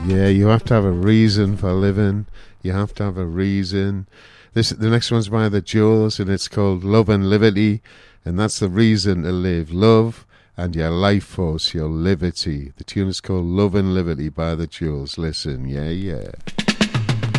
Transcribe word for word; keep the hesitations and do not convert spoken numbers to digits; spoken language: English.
Yeah, you have to have a reason for living. You have to have a reason. This, the next one's by the Jewels, and it's called Love and Liberty, and that's the reason to live. Love and your life force, your liberty. The tune is called Love and Liberty by the Jewels. Listen, yeah, yeah.